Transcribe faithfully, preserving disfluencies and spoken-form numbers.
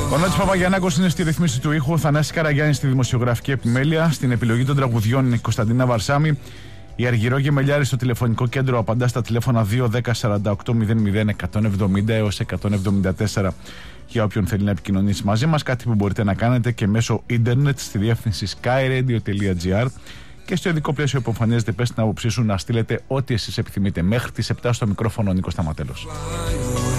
Ο Νότης Παπαγιαννάκος είναι στη ρυθμίση του ήχου, ο Θανάσης Καραγιάννης στη δημοσιογραφική επιμέλεια, στην επιλογή των τραγουδιών η Κωνσταντίνα Βαρσάμη, η Αργυρό Γεμελιάρη στο τηλεφωνικό κέντρο απαντά στα τηλέφωνα δύο δέκα σαράντα οκτώ μηδέν μηδέν εκατόν εβδομήντα έως εκατόν εβδομήντα τέσσερα για όποιον θέλει να επικοινωνήσει μαζί μας, κάτι που μπορείτε να κάνετε και μέσω ίντερνετ στη διεύθυνση skyradio τελεία gr και στο ειδικό πλαίσιο που εμφανίζεται πες την άποψή σου να στείλετε ό,τι εσείς επιθυμείτε. Μέχρι τις επτά στο μικρόφωνο ο Νίκος Σταματέλος.